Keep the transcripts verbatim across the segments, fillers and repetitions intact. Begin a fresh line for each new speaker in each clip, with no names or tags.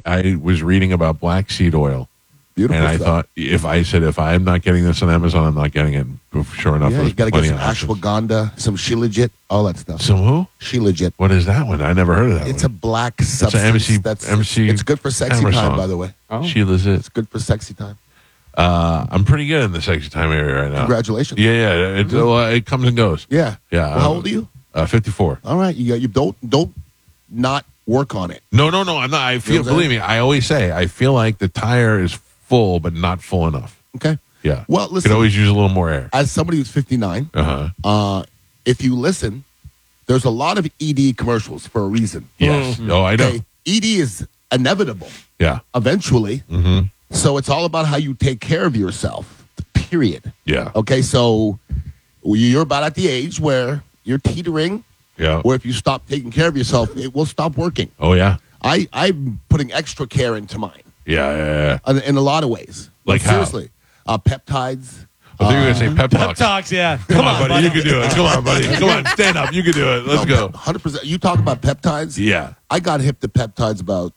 I was reading about black seed oil.
Beautiful
And I
stuff.
thought, if I said, if I'm not getting this on Amazon, I'm not getting it. Sure enough,
Yeah,
there's
you got to get
plenty
some
of options.
ashwagandha, some shilajit, all that stuff.
Some who?
Shilajit.
What is that one? I never heard of that
It's
one.
a black
an
substance.
M C
that's
M C
it's good for sexy
Hammer
time,
song.
by the way.
Oh.
Sheila's it.
It's good for sexy time.
Uh, I'm pretty good in the sexy time area right now.
Congratulations.
Yeah, yeah. It, well, it comes and goes.
Yeah.
Yeah.
Well, how
um,
old are you?
Uh, fifty-four.
All right. You got you don't don't not work on it.
No, no, no. I'm not. I feel.
You know what I'm
believe me. I always say I feel like the tire is full, but not full enough.
Okay.
Yeah.
Well, listen.
Could always use a little more air.
As somebody who's fifty-nine,
Uh huh.
uh, if you listen, there's a lot of E D commercials for a reason.
Yes. Oh, I know.
Okay. E D is inevitable
Yeah.
eventually.
Mm-hmm.
So it's all about how you take care of yourself. Period.
Yeah.
Okay. So you're about at the age where you're teetering,
Yeah.
where if you stop taking care of yourself, it will stop working.
Oh yeah.
I, I'm putting extra care into mine
Yeah. Yeah. yeah.
in, in a lot of ways.
Like how?
seriously, uh, peptides.
I think you're gonna say pep
Pep
talks.
talks, yeah.
Come on, buddy. You can do it. Come on, buddy. Come on. Stand up. You can do it. Let's go.
one hundred percent. You talk about peptides.
Yeah.
I got hip to peptides about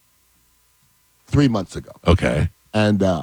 three months ago,
Okay.
and uh,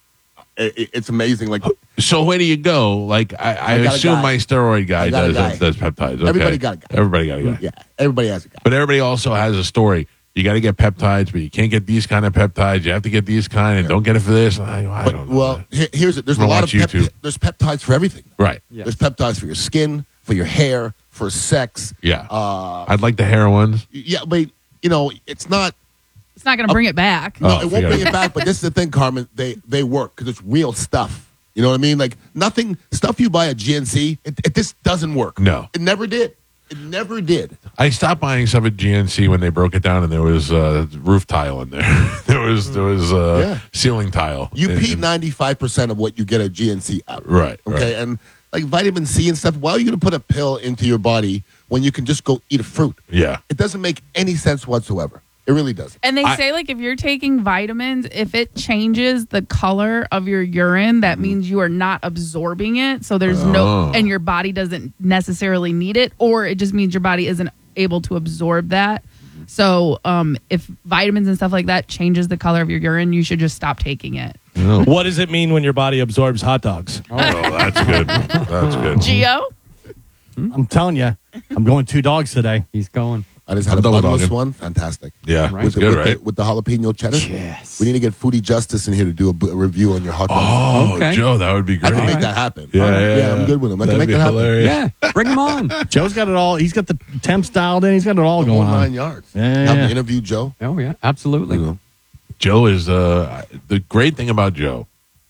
it, it's amazing. Like
So where do you go? Like I, I,
I got a
assume
guy.
my steroid guy
I got a
does
guy.
does peptides. Okay.
Everybody got a guy.
Everybody got a guy.
yeah, everybody has a guy.
But everybody also has a story. You got to get peptides, but you can't get these kind of peptides. You have to get these kind, and don't get it for this. I, I
But,
don't know.
well, he- here's it. There's a
I'm gonna
lot of
watch
pep-
YouTube.
there's peptides for everything.
right.
Yeah.
There's peptides for your skin, for your hair, for sex.
Yeah.
Uh,
I'd like the hair ones.
yeah, but you know, it's not.
It's not going to bring it back.
No,
Oh,
it won't
forget
bring
it.
it back. But this is the thing, Carmen. They they work because it's real stuff. You know what I mean? Like nothing stuff you buy at G N C. It, it just doesn't work.
No.
it never did. It never did.
I stopped buying stuff at G N C when they broke it down, and there was uh, roof tile in there. there was there was uh,
Yeah.
ceiling tile.
You
And-
pee
and-
ninety five percent of what you get at G N C out.
Right,
Okay,
right.
and like vitamin C and stuff. Why are you going to put a pill into your body when you can just go eat a fruit?
Yeah.
It doesn't make any sense whatsoever. It really doesn't.
And they
I-
say, like, if you're taking vitamins, if it changes the color of your urine, that means you are not absorbing it. So there's
Oh.
no, and your body doesn't necessarily need it, or it just means your body isn't able to absorb that. So um, if vitamins and stuff like that changes the color of your urine, you should just stop taking it.
Oh,
What does it mean when your body absorbs hot dogs?
that's good. That's good.
Geo?
I'm telling you, I'm going two dogs today.
He's going.
I just had
I'm
a
double
bunless
dogging.
one. Fantastic.
Yeah,
Right.
it's
the,
good,
with,
right?
the, with the jalapeno cheddar.
Yes.
We need to get Foodie Justice in here to do a, b- a review on your hot dogs.
Oh,
Okay.
Joe, that would be
I
great.
can make
right.
that happen.
Yeah, yeah,
yeah, I'm good with him. I can
That'd
make
be
that happen.
hilarious.
Yeah, bring him on.
Joe's got it all. He's got the temps dialed in. He's got it all
The
going
whole nine
on.
yards.
Yeah, yeah,
Have
yeah.
to interview Joe.
Oh yeah, absolutely.
You know.
Joe is uh, the great thing about Joe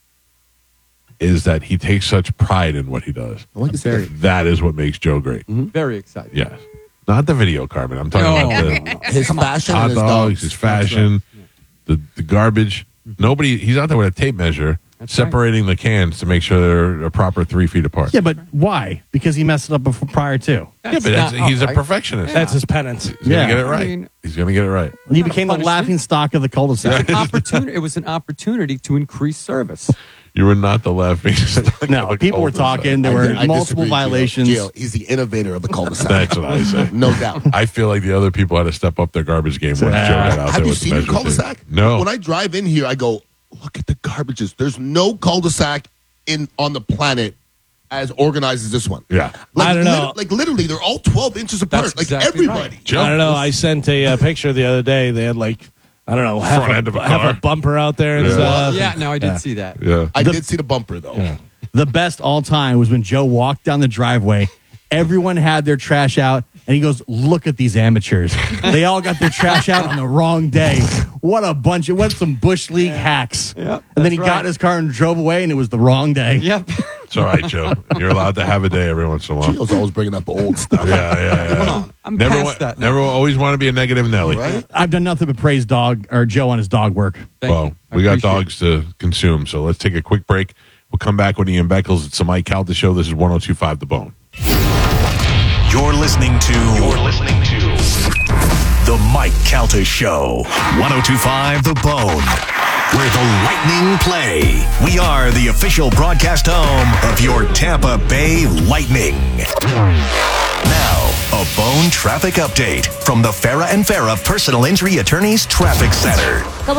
is that he takes such pride in what he does.
I like to say
Very.
that.
That is what makes Joe great.
Very excited.
Yes, not the video, Carmen. I'm talking
No.
about the
his fashion
hot
and his
dogs,
dogs.
his fashion, the the garbage. Nobody. He's out there with a tape measure,
That's
separating the cans to make sure they're a proper three feet apart.
Yeah, but why? Because he messed it up before, prior to.
Yeah,
That's
but that's,
not-
he's
oh,
a
I-
perfectionist.
That's his penance.
He's
Yeah.
gonna get it right.
I mean-
he's gonna get it right.
And he became the
Punishment.
laughing stock of the cul-de-sac.
Opportunity. It was an opportunity to increase service.
You were not the laughing stock
No,
of the
people were
cul-de-sac.
talking. There
I
were
di- I
multiple
disagree, Gio.
violations.
Gio, he's the innovator of the cul-de-sac.
That's what I say.
No doubt.
I feel like the other people had to step up their garbage game once Joe got out
Have
there
you
with the
seen the
measuring tape.
cul-de-sac?
No.
When I drive in here, I go, look at the garbages. There's no cul-de-sac in on the planet as organized as this one.
Yeah.
Like,
I don't know.
lit- like literally, they're all twelve inches apart.
That's
like
exactly
everybody.
right.
Joe.
I don't know. I sent a uh, picture the other day. They had like, I don't know, half,
Front end of a
a, half
car.
a bumper out there and
Yeah.
stuff.
yeah, no, I did
Yeah.
see that.
Yeah.
I
The-
did see the bumper though.
The best all time was when Joe walked down the driveway. Everyone had their trash out, and he goes, "Look at these amateurs. They all got their trash out on the wrong day. What a bunch of what some bush league hacks."
Yep,
and then he
that's
got
right.
in his car and drove away, and it was the wrong day.
Yep.
It's all right, Joe. You're allowed to have a day every once in a while.
Gio's always bringing up old stuff.
Yeah, yeah, yeah.
Come on. I'm
never,
past
wa-
that now.
never always want to be a negative Nelly.
Right?
I've done nothing but praise dog or Joe on his dog work.
Thank
Well,
you. I
we got
appreciate
dogs to consume, so let's take a quick break. We'll come back with Ian Beckles. It's the Mike Calta Show. This is one oh two point five The Bone.
You're listening to. You're listening to the Mike Calta Show. one oh two point five The Bone, where the Lightning play. We are the official broadcast home of your Tampa Bay Lightning. Now, a Bone traffic update from the Farah and Farah Personal Injury Attorneys Traffic Center.